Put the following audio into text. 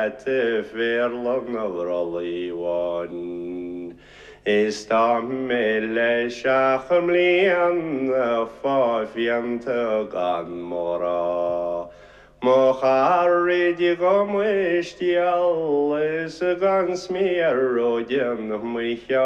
Verlan Vraliwan. Istamile Shachmlian Fafiant Gan Mora. Moharidi gomishtial is a gunsmear rodin,